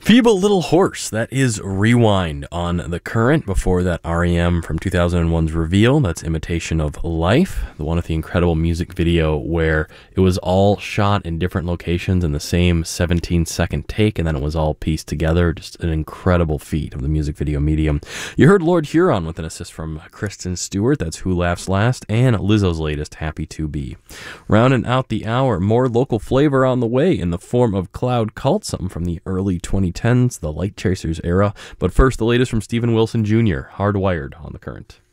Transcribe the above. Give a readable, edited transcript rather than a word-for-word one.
Feeble Little Horse, that is Rewind on The Current. Before that, REM from 2001's Reveal, that's Imitation of Life, the one with the incredible music video where it was all shot in different locations in the same 17-second take, and then it was all pieced together. Just an incredible feat of the music video medium. You heard Lord Huron with an assist from Kristen Stewart, that's Who Laughs Last, and Lizzo's latest, Happy to Be. Rounding out the hour, more local flavor on the way in the form of Cloud Cult, something from the early 2010s, the Light Chasers era. But first, the latest from Steven Wilson Jr., Hardwired on The Current.